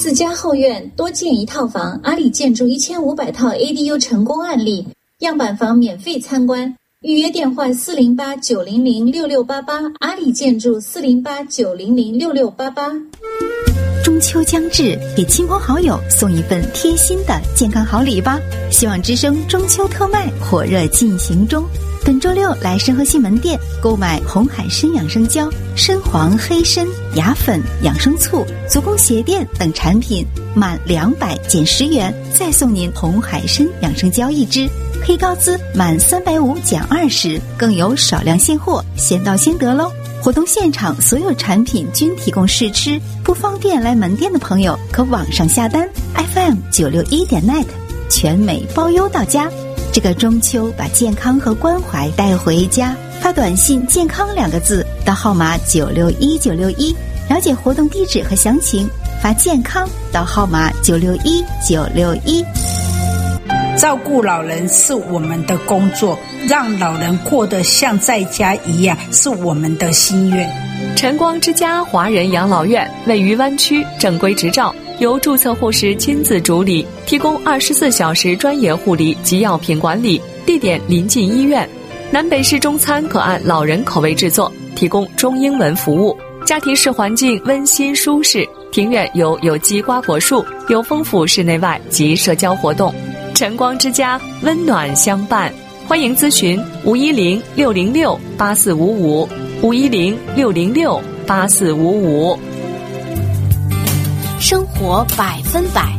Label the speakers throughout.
Speaker 1: 自家后院多建一套房，阿里建筑1500套 ADU 成功案例，样板房免费参观，预约电话408-900-6688，阿里建筑408-900-6688。
Speaker 2: 中秋将至，给亲朋好友送一份贴心的健康好礼吧！希望之声中秋特卖火热进行中，本周六来申河西门店购买红海参养生胶、参黄黑参、牙粉、养生醋、足弓鞋垫等产品，满200减10元，再送您红海参养生胶1支。黑高资满350减20，更有少量现货，先到先得喽！活动现场所有产品均提供试吃，不方便来门店的朋友可网上下单 FM961.net， 全美包邮到家。这个中秋把健康和关怀带回家，发短信健康2个字到号码961961，了解活动地址和详情，发健康到号码961961。
Speaker 3: 照顾老人是我们的工作，让老人过得像在家一样是我们的心愿。
Speaker 4: 晨光之家华人养老院位于湾区，正规执照，由注册护士亲自主理，提供24小时专业护理及药品管理，地点临近医院。南北式中餐可按老人口味制作，提供中英文服务。家庭式环境温馨舒适，庭院有机瓜果树，有丰富室内外及社交活动。晨光之家温暖相伴，欢迎咨询510-606-8455 510-606-8455。
Speaker 2: 生活100%。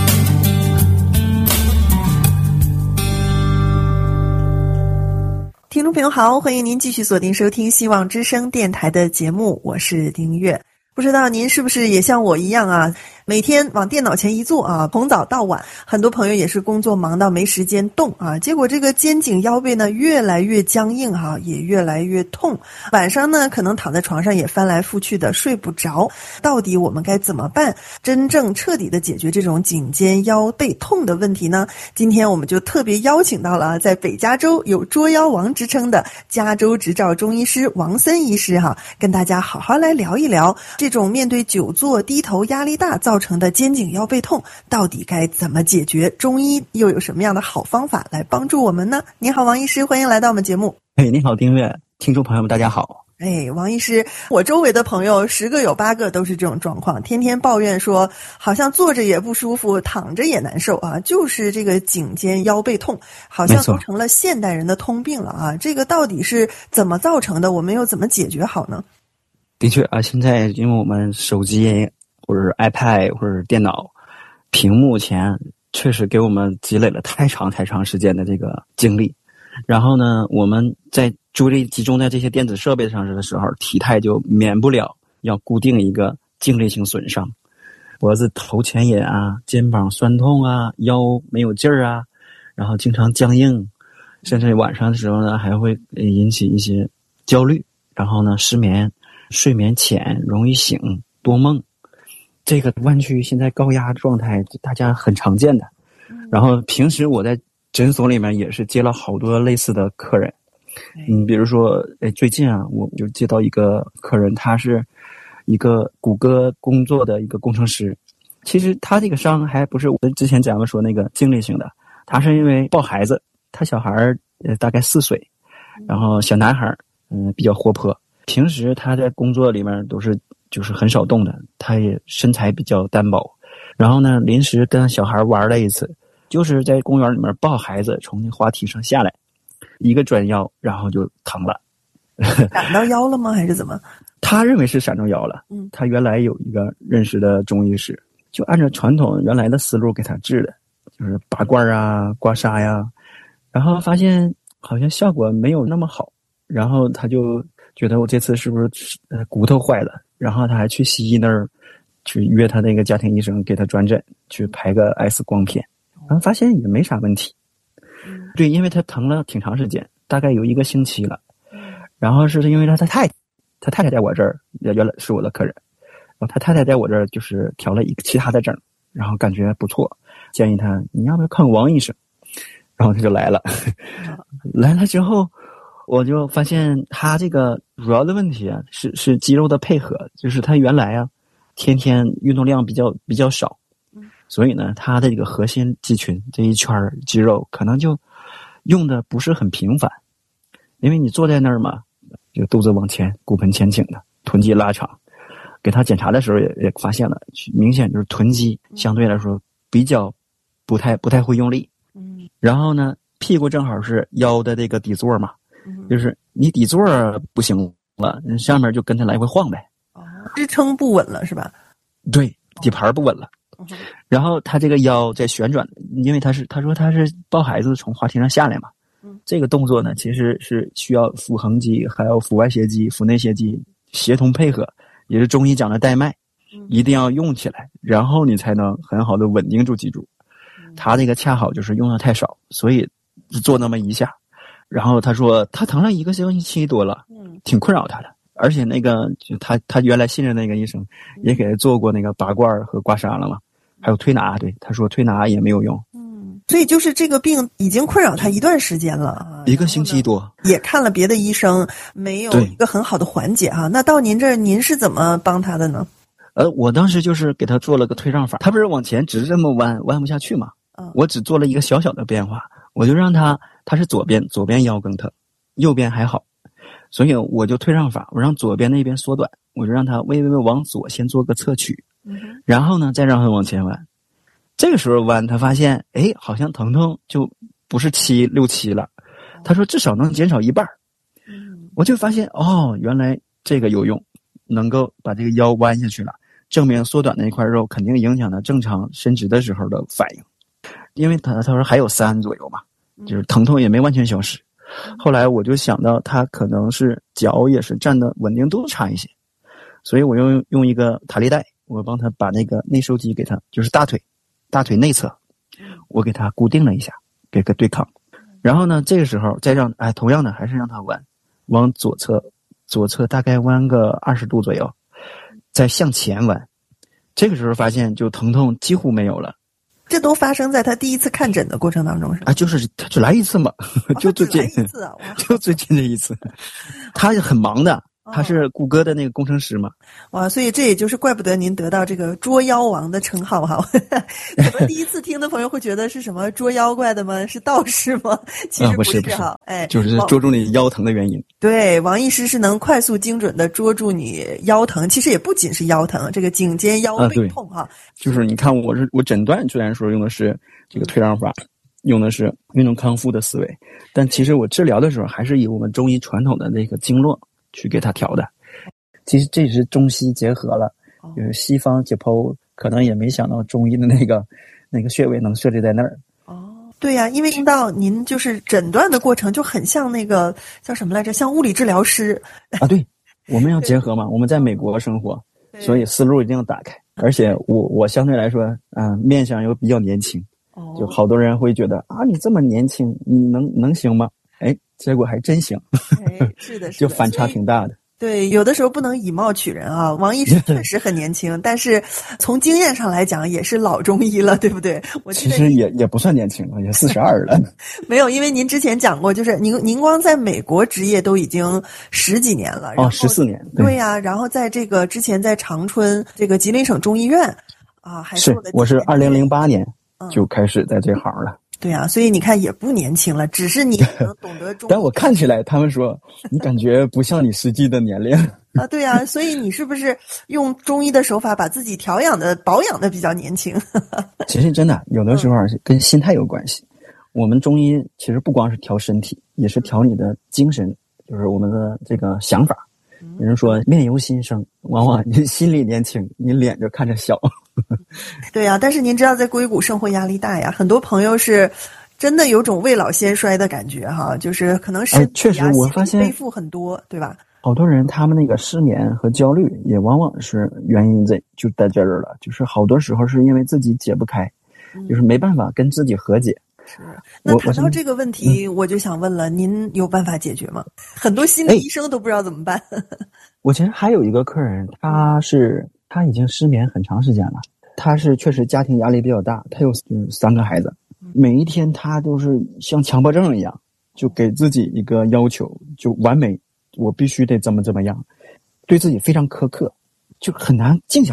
Speaker 5: 听众朋友好，欢迎您继续锁定收听希望之声电台的节目，我是丁月。不知道您是不是也像我一样啊，每天往电脑前一坐啊，从早到晚，很多朋友也是工作忙到没时间动啊，结果这个肩颈腰背呢越来越僵硬哈，也越来越痛，晚上呢可能躺在床上也翻来覆去的睡不着。到底我们该怎么办，真正彻底的解决这种颈肩腰背痛的问题呢？今天我们就特别邀请到了在北加州有捉妖王之称的加州执照中医师王森医师哈，跟大家好好来聊一聊这种面对久坐低头压力大造成的肩颈腰背痛到底该怎么解决，中医又有什么样的好方法来帮助我们呢？你好王医师，欢迎来到我们节目。
Speaker 6: 你好丁月，听众朋友们大家好。
Speaker 5: 王医师，我周围的朋友10个有8个都是这种状况，天天抱怨说好像坐着也不舒服，躺着也难受啊，就是这个颈肩腰背痛好像都成了现代人的通病了啊。这个到底是怎么造成的，我们又怎么解决好呢？
Speaker 6: 的确啊，现在因为我们手机或者是 iPad 或者是电脑屏幕前确实给我们积累了太长时间的这个精力，然后呢我们在注意力集中在这些电子设备上的时候，体态就免不了要固定一个静力性损伤，脖子头前引啊，肩膀酸痛啊，腰没有劲儿啊，然后经常僵硬，甚至晚上的时候呢还会引起一些焦虑，然后呢失眠，睡眠浅，容易醒，多梦。这个湾区现在高压状态大家很常见的，然后平时我在诊所里面也是接了好多类似的客人。比如说最近啊，我就接到一个客人，他是一个谷歌工作的一个工程师。其实他这个伤还不是我之前咱们说那个静力性的，他是因为抱孩子，他小孩大概4岁，然后小男孩比较活泼，平时他在工作里面都是就是很少动的，他也身材比较单薄，然后呢临时跟小孩玩了一次，就是在公园里面抱孩子从那滑梯上下来，一个转腰然后就疼了。
Speaker 5: 闪到腰了吗还是怎么？
Speaker 6: 他认为是闪着腰了。他原来有一个认识的中医师，就按照传统原来的思路给他治的，就是拔罐啊刮痧呀，然后发现好像效果没有那么好，然后他就觉得我这次是不是骨头坏了，然后他还去西医那儿去约他那个家庭医生给他转诊，去拍个 X 光片，然后发现也没啥问题。对，因为他疼了挺长时间，大概有1个星期了，然后是因为他太太在我这儿，原来是我的客人，然后他太太在我这儿就是调了其他的症，然后感觉不错，建议他你要不要看王医生，然后他就来了。来了之后我就发现他这个主要的问题啊是肌肉的配合，就是他原来啊天天运动量比较少，所以呢，他的这个核心肌群这一圈肌肉可能就用的不是很频繁，因为你坐在那儿嘛，就肚子往前，骨盆前倾的，臀肌拉长。给他检查的时候也发现了，明显就是臀肌相对来说比较不太会用力。然后呢，屁股正好是腰的这个底座嘛，就是你底座不行了，上面就跟着来回晃呗。
Speaker 5: 支撑不稳了是吧？
Speaker 6: 对，底盘不稳了。然后他这个腰在旋转，因为他说他是抱孩子从滑梯上下来嘛。这个动作呢，其实是需要腹横肌、还有腹外斜肌、腹内斜肌协同配合，也是中医讲的带脉，一定要用起来，然后你才能很好的稳定住脊柱。他这个恰好就是用的太少，所以做那么一下，然后他说他疼了1个星期多了，挺困扰他的。而且那个就他原来信任那个医生也给他做过那个拔罐和刮痧了嘛，还有推拿，对，他说推拿也没有用。
Speaker 5: 所以就是这个病已经困扰他一段时间了
Speaker 6: ，1个星期多，
Speaker 5: 也看了别的医生，没有一个很好的缓解哈。那到您这儿，您是怎么帮他的呢？
Speaker 6: 我当时就是给他做了个推让法，他不是往前只是这么弯不下去嘛，我只做了一个小小的变化，我就让他是左边腰更疼，右边还好，所以我就推让法，我让左边那边缩短，我就让他微微往左先做个侧曲，然后呢再让他往前弯。这个时候弯，他发现好像疼痛就不是6、7了，他说至少能减少一半。我就发现原来这个有用，能够把这个腰弯下去了，证明缩短那一块肉肯定影响他正常伸直的时候的反应。因为他说还有3左右嘛，就是疼痛也没完全消失。后来我就想到他可能是脚也是站的稳定度差一些，所以我用一个弹力带，我帮他把那个内收肌给他，就是大腿内侧，我给他固定了一下，给个对抗。然后呢，这个时候再让同样的还是让他弯，往左侧大概弯个20度左右，再向前弯。这个时候发现就疼痛几乎没有了。
Speaker 5: 这都发生在他第一次看诊的过程当中是吧？
Speaker 6: 就是他只来一次嘛，就最近
Speaker 5: 一次
Speaker 6: 就最近这一次。他很忙的，他是谷歌的那个工程师嘛。
Speaker 5: 哇，所以这也就是怪不得您得到这个捉妖王的称号哈。可能第一次听的朋友会觉得是什么捉妖怪的吗？是道士吗？其实
Speaker 6: 不是
Speaker 5: 哈，
Speaker 6: 就是捉住你腰疼的原因。
Speaker 5: 对，王医师是能快速精准的捉住你腰疼，其实也不仅是腰疼，这个颈肩腰背痛哈。
Speaker 6: 就是你看我诊断虽然说用的是这个推让法，用的是运动康复的思维，但其实我治疗的时候还是以我们中医传统的那个经络去给他调的。其实这是中西结合了，就是西方解剖可能也没想到中医的那个穴位能设置在那儿。
Speaker 5: 对呀，因为听到您就是诊断的过程就很像那个叫什么来着，像物理治疗师
Speaker 6: 对，我们要结合嘛，我们在美国生活，所以思路一定要打开。而且我相对来说面相又比较年轻，就好多人会觉得你这么年轻，你能行吗？结果还真行。
Speaker 5: 是的
Speaker 6: 就反差挺大的。
Speaker 5: 对，有的时候不能以貌取人啊。王医师确实很年轻，但是从经验上来讲也是老中医了，对不对？我记得
Speaker 6: 其实也不算年轻了，也42了。
Speaker 5: 没有，因为您之前讲过，就是您光在美国执业都已经10几年了
Speaker 6: ，14年。
Speaker 5: 对呀，然后在这个之前在长春这个吉林省中医院还做了。
Speaker 6: 我是2008年就开始在这行了。
Speaker 5: 对啊，所以你看也不年轻了，只是你能懂得中医。
Speaker 6: 但我看起来，他们说你感觉不像你实际的年龄
Speaker 5: 对啊，所以你是不是用中医的手法把自己保养的比较年轻？
Speaker 6: 其实真的有的时候跟心态有关系。我们中医其实不光是调身体，也是调你的精神，就是我们的这个想法。有人说面由心生，往往你心里年轻，你脸就看着小。
Speaker 5: 对呀，但是您知道在硅谷生活压力大呀，很多朋友是真的有种未老先衰的感觉哈，就是可能身体
Speaker 6: 确实我发现
Speaker 5: 背负很多，对吧？
Speaker 6: 好多人他们那个失眠和焦虑也往往是原因就在这儿了，就是好多时候是因为自己解不开，就是没办法跟自己和解。
Speaker 5: 是，那谈到这个问题，我就想问了，您有办法解决吗？很多心理医生都不知道怎么办。
Speaker 6: 我其实还有一个客人，他已经失眠很长时间了，他是确实家庭压力比较大，他有3个孩子，每一天他都是像强迫症一样，就给自己一个要求，就完美，我必须得怎么样，对自己非常苛刻，就很难静下来。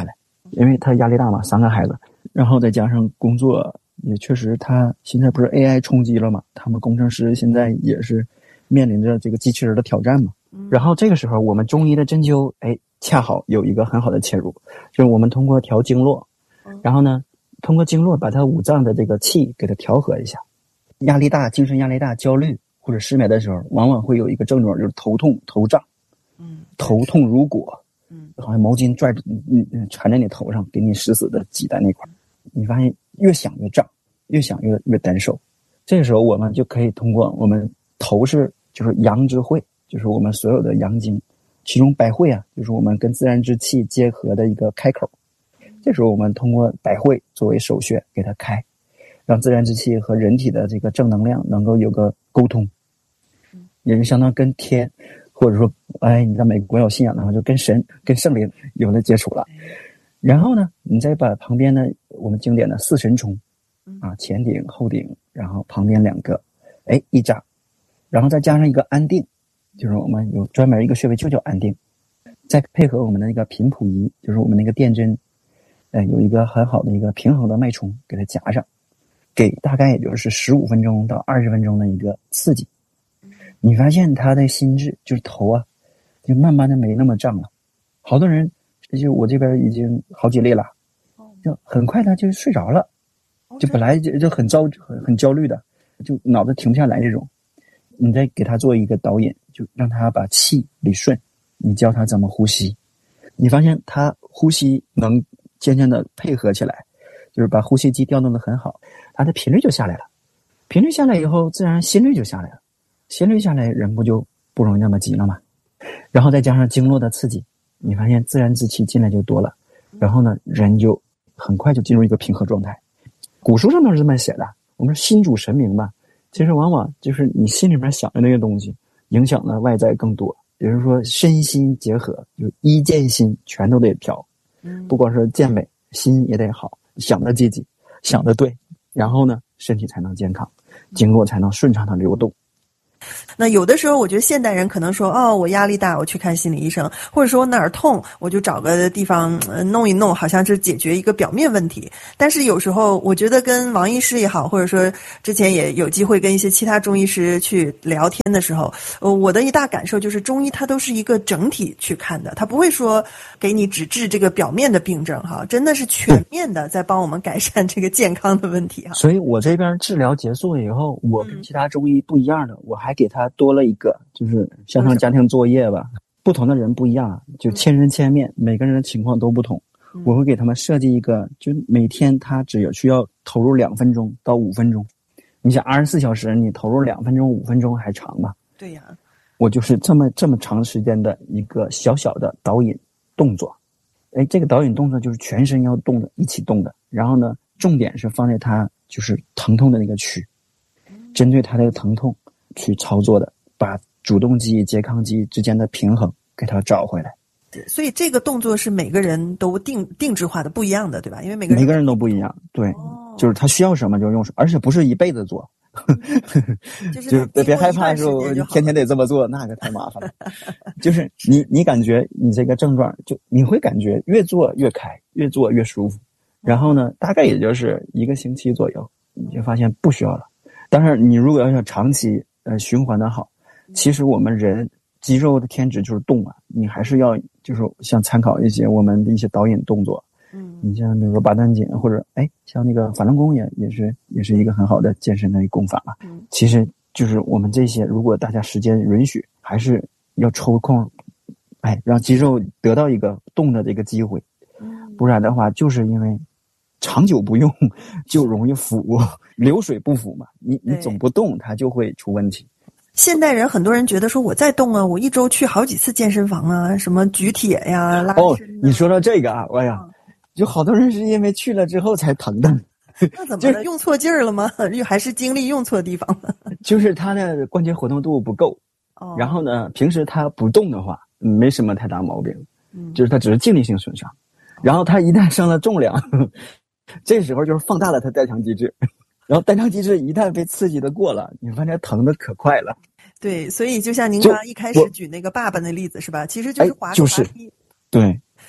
Speaker 6: 因为他压力大嘛，3个孩子，然后再加上工作，也确实他现在不是 AI 冲击了嘛，他们工程师现在也是面临着这个机器人的挑战嘛。然后这个时候我们中医的针灸，恰好有一个很好的切入，就是我们通过调经络，然后呢通过经络把它五脏的这个气给它调和一下。压力大、精神压力大、焦虑或者失眠的时候，往往会有一个症状，就是头痛、头胀，头痛如裹，好像毛巾拽着缠在你头上，给你死死的挤在那块，你发现越想越胀，越想越难受。这个时候我们就可以通过我们头就是阳之会，就是我们所有的阳经，其中百会啊，就是我们跟自然之气结合的一个开口。这时候我们通过百会作为首穴给它开，让自然之气和人体的这个正能量能够有个沟通，也是相当跟天，或者说你在美国有信仰的话，就跟神跟圣灵有了接触了。然后呢你再把旁边的我们经典的4神冲前顶后顶，然后旁边2个一扎，然后再加上一个安定，就是我们有专门一个穴位就叫安定，再配合我们的那个频谱仪，就是我们那个电针，有一个很好的一个平衡的脉冲给它夹上，给大概也就是15分钟到20分钟的一个刺激，你发现他的心智就是头啊就慢慢的没那么胀了。好多人就我这边已经好几例了，就很快他就睡着了，就本来就很焦虑的，就脑子停不下来这种。你再给他做一个导引，就让他把气理顺，你教他怎么呼吸，你发现他呼吸能渐渐的配合起来，就是把呼吸机调动的很好，他的频率就下来了，频率下来以后自然心率就下来了，心率下来人不就不容易那么急了吗？然后再加上经络的刺激，你发现自然之气进来就多了，然后呢人就很快就进入一个平和状态。古书上都是这么写的，我们心主神明嘛，其实往往就是你心里面想的那个东西影响的外在更多，也就是说身心结合，就一见心全都得调，不光是健美，心也得好，想的积极，想的对，然后呢身体才能健康，经络才能顺畅的流动。
Speaker 5: 那有的时候我觉得现代人可能说我压力大我去看心理医生，或者说我哪儿痛我就找个地方弄一弄，好像是解决一个表面问题。但是有时候我觉得跟王医师也好，或者说之前也有机会跟一些其他中医师去聊天的时候，我的一大感受就是中医它都是一个整体去看的，它不会说给你只治这个表面的病症哈，真的是全面的在帮我们改善这个健康的问题哈。
Speaker 6: 所以我这边治疗结束了以后，我跟其他中医不一样的，我还给他多了一个，就是像家庭作业吧，不同的人不一样，就千人千面，每个人的情况都不同，我会给他们设计一个，就每天他只有需要投入2分钟到5分钟，你想24小时你投入2分钟5分钟还长吧？
Speaker 5: 对呀，
Speaker 6: 我就是这么长时间的一个小小的导引动作。这个导引动作就是全身要动的，一起动的，然后呢重点是放在他就是疼痛的那个区，针对他的疼痛去操作的，把主动肌、拮抗肌之间的平衡给它找回来。
Speaker 5: 所以这个动作是每个人都定制化的，不一样的，对吧？因为每个人
Speaker 6: 都不一样，对，就是他需要什么就用什么，而且不是一辈子做。就是别害怕说天天得这么做，那个太麻烦了。就是你感觉你这个症状，就你会感觉越做越开，越做越舒服。然后呢，大概也就是1个星期左右，你就发现不需要了。当然，你如果要想长期循环的好，其实我们人肌肉的天职就是动啊，你还是要就是像参考一些我们的一些导引动作。你像比如说八段锦，或者像那个法轮功也是一个很好的健身的一个功法嘛。其实就是我们这些，如果大家时间允许，还是要抽空，让肌肉得到一个动的这个机会。不然的话，就是因为长久不用就容易腐，流水不腐嘛。你总不动，它就会出问题。
Speaker 5: 现代人很多人觉得说我在动啊，我1周去好几次健身房啊，什么举铁呀、拉伸
Speaker 6: 你说到这个啊，哎呀，就好多人是因为去了之后才疼的。
Speaker 5: 那怎么了？用错劲儿了吗？还是精力用错地方了？
Speaker 6: 就是他的关节活动度不够。然后呢，平时他不动的话，没什么太大毛病。就是他只是静力性损伤。然后他一旦上了重量，这时候就是放大了他代偿机制。然后代偿机制一旦被刺激的过了，你发现疼的可快了。
Speaker 5: 对，所以就像您刚一开始举那个爸爸的例子是吧？其实就是滑梯。
Speaker 6: 对，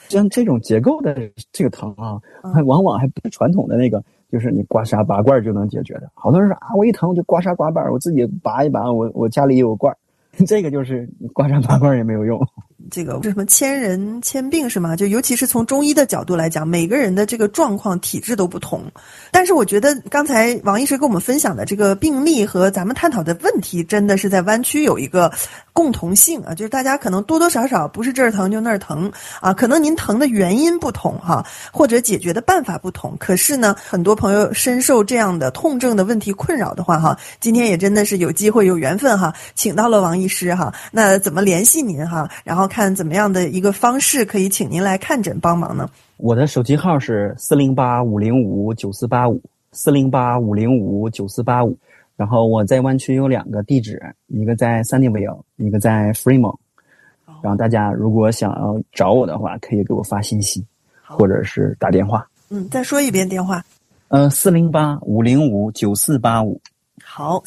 Speaker 6: 像这种结构的这个疼啊，往往还不是传统的那个，就是你刮痧拔罐就能解决的。好多人说啊，我一疼就刮痧刮板，我自己拔一拔，我家里也有罐，这个就是你刮痧拔罐也没有用。
Speaker 5: 这个什么千人千病是吗？就尤其是从中医的角度来讲，每个人的这个状况体质都不同。但是我觉得刚才王医师跟我们分享的这个病例和咱们探讨的问题，真的是在湾区有一个共同性啊，就是大家可能多多少少不是这儿疼就那儿疼啊，可能您疼的原因不同哈，或者解决的办法不同。可是呢，很多朋友深受这样的痛症的问题困扰的话哈，今天也真的是有机会有缘分哈，请到了王医师哈。那怎么联系您哈？然后看怎么样的一个方式可以请您来看诊帮忙呢？
Speaker 6: 我的手机号是408-505-9485，408-505-9485。然后我在湾区有2个地址，一个在 Sunnyvale， 一个在 Fremont。然后大家如果想要找我的话，可以给我发信息，或者是打电话。
Speaker 5: 再说一遍电话。
Speaker 6: 408-505-9485。
Speaker 5: 好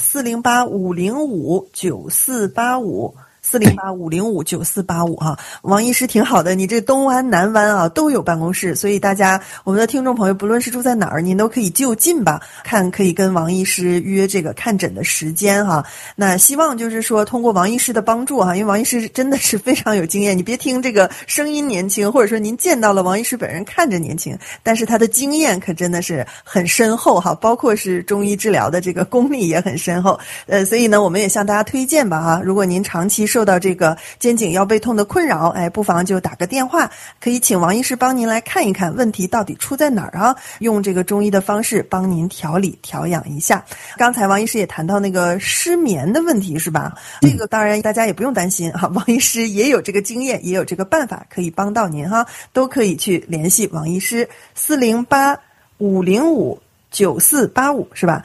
Speaker 5: ，408-505-9485。408-505-9485哈，王医师挺好的，你这东湾南湾啊都有办公室，所以大家我们的听众朋友不论是住在哪儿，您都可以就近吧，看可以跟王医师约这个看诊的时间哈。那希望就是说通过王医师的帮助哈，因为王医师真的是非常有经验，你别听这个声音年轻，或者说您见到了王医师本人看着年轻，但是他的经验可真的是很深厚哈，包括是中医治疗的这个功力也很深厚。所以呢我们也向大家推荐吧哈，如果您长期受到这个肩颈腰背痛的困扰，不妨就打个电话，可以请王医师帮您来看一看问题到底出在哪儿啊，用这个中医的方式帮您调理调养一下。刚才王医师也谈到那个失眠的问题是吧？这个当然大家也不用担心哈，王医师也有这个经验，也有这个办法可以帮到您哈，都可以去联系王医师。408-505-9485是吧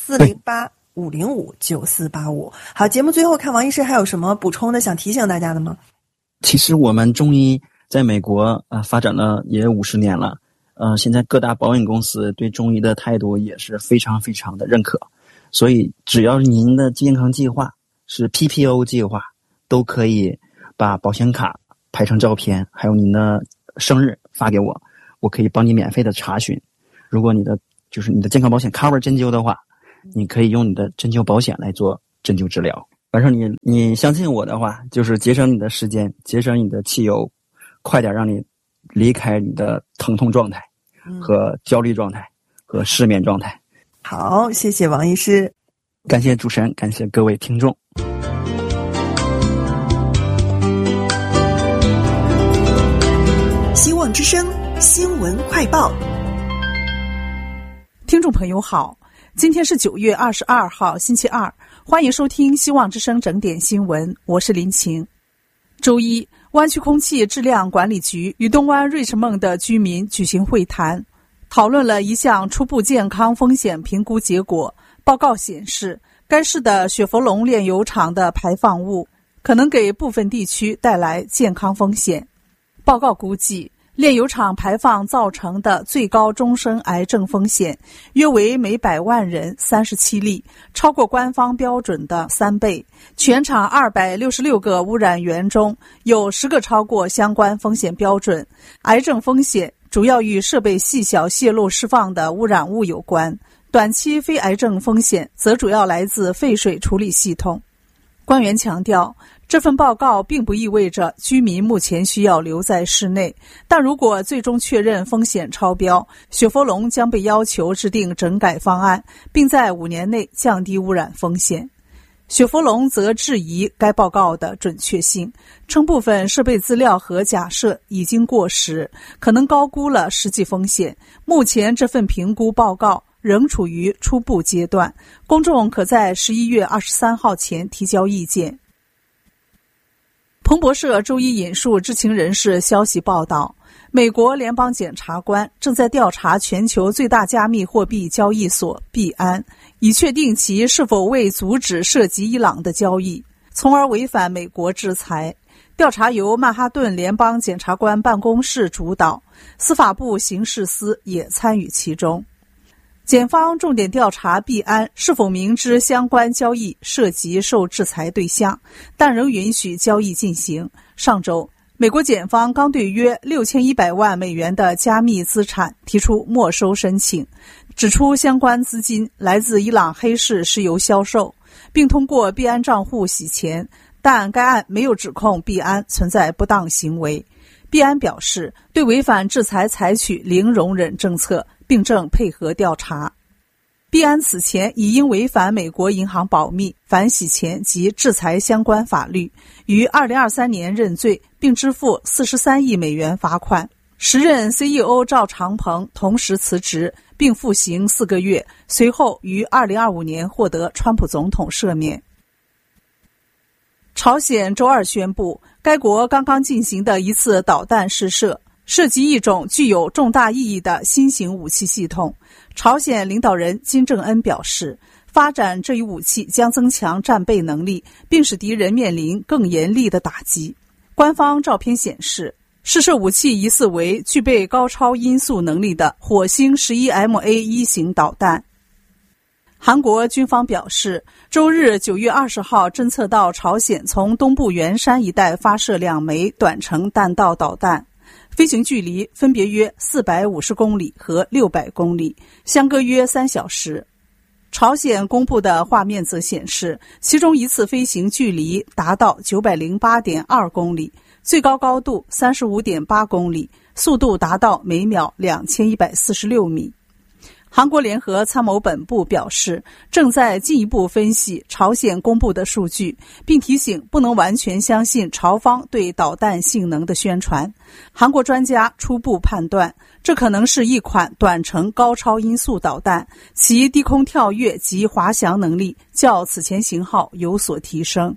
Speaker 5: ？408-505-9485。好，节目最后看王医师还有什么补充的想提醒大家的吗？
Speaker 6: 其实我们中医在美国发展了也50年了，现在各大保险公司对中医的态度也是非常非常的认可，所以只要您的健康计划是 PPO 计划，都可以把保险卡拍成照片，还有您的生日发给我，我可以帮你免费的查询。如果你的健康保险 cover 针灸的话，你可以用你的针灸保险来做针灸治疗。反正你相信我的话，就是节省你的时间，节省你的汽油，快点让你离开你的疼痛状态和焦虑状态和失眠状态。
Speaker 5: 好，谢谢王医师。
Speaker 6: 感谢主持人，感谢各位听众。
Speaker 5: 希望之声新闻快报。
Speaker 3: 听众朋友好，今天是9月22号星期二，欢迎收听希望之声整点新闻，我是林晴。周一，湾区空气质量管理局与东湾瑞士梦的居民举行会谈，讨论了一项初步健康风险评估结果。报告显示，该市的雪佛龙炼油厂的排放物可能给部分地区带来健康风险。报告估计，炼油厂排放造成的最高终生癌症风险约为每100万人37例，超过官方标准的3倍。全厂266个污染源中有10个超过相关风险标准。癌症风险主要与设备细小泄漏释放的污染物有关，短期非癌症风险则主要来自废水处理系统。官员强调，这份报告并不意味着居民目前需要留在室内，但如果最终确认风险超标，雪佛龙将被要求制定整改方案，并在5年内降低污染风险。雪佛龙则质疑该报告的准确性，称部分设备资料和假设已经过时，可能高估了实际风险。目前这份评估报告仍处于初步阶段，公众可在11月23号前提交意见。彭博社周一引述知情人士消息报道，美国联邦检察官正在调查全球最大加密货币交易所币安，以确定其是否为阻止涉及伊朗的交易，从而违反美国制裁。调查由曼哈顿联邦检察官办公室主导，司法部刑事司也参与其中。检方重点调查币安是否明知相关交易涉及受制裁对象，但仍允许交易进行。上周， 美国检方刚对约6100万美元的加密资产提出没收申请，指出相关资金来自伊朗黑市石油销售，并通过币安账户洗钱，但该案没有指控币安存在不当行为。币安表示对违反制裁采取零容忍政策，并正配合调查。币安此前已因违反美国银行保密、反洗钱及制裁相关法律，于2023年认罪，并支付43亿美元罚款。时任 CEO 赵长鹏同时辞职，并服刑4个月，随后于2025年获得川普总统赦免。朝鲜周二宣布，该国刚刚进行的一次导弹试射涉及一种具有重大意义的新型武器系统。朝鲜领导人金正恩表示，发展这一武器将增强战备能力，并使敌人面临更严厉的打击。官方照片显示，试射武器疑似为具备高超音速能力的火星 11MA1 型导弹。韩国军方表示，周日9月20号侦测到朝鲜从东部元山一带发射2枚短程弹道导弹，飞行距离分别约450公里和600公里，相隔约3小时。朝鲜公布的画面则显示，其中一次飞行距离达到 908.2 公里，最高高度 35.8 公里，速度达到每秒2146米。韩国联合参谋本部表示，正在进一步分析朝鲜公布的数据，并提醒不能完全相信朝方对导弹性能的宣传。韩国专家初步判断，这可能是一款短程高超音速导弹，其低空跳跃及滑翔能力较此前型号有所提升。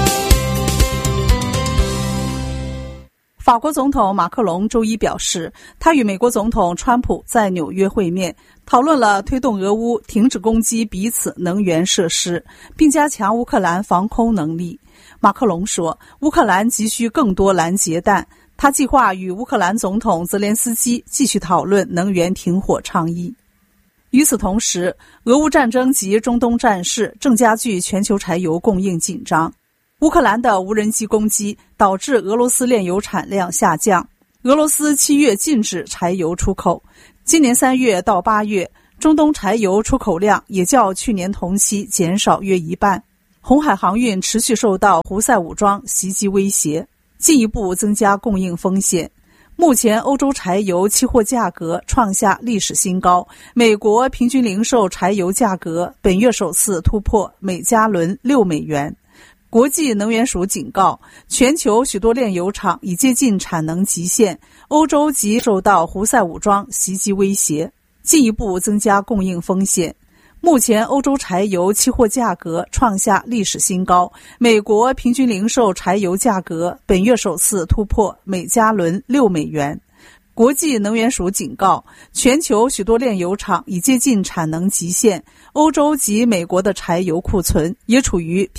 Speaker 3: 法国总统马克龙周一表示，他与美国总统川普在纽约会面，讨论了推动俄乌停止攻击彼此能源设施，并加强乌克兰防空能力。马克龙说，乌克兰急需更多拦截弹，他计划与乌克兰总统泽连斯基继续讨论能源停火倡议。与此同时，俄乌战争及中东战事正加剧全球柴油供应紧张。乌克兰的无人机攻击导致俄罗斯炼油产量下降，俄罗斯7月禁止柴油出口，今年3月到8月，中东柴油出口量也较去年同期减少约一半。红海航运持续受到胡塞武装袭击威胁，进一步增加供应风险。目前欧洲柴油期货价格创下历史新高，美国平均零售柴油价格本月首次突破每加仑6美元。国际能源署警告，全球许多炼油厂已接近产能极限，欧洲即受到胡塞武装袭击威胁，进一步增加供应风险。目前欧洲柴油期货价格创下历史新高，美国平均零售柴油价格本月首次突破每加仑6美元。国际能源署警告，全球许多炼油厂已接近产能极限，欧洲及美国的柴油库存也处于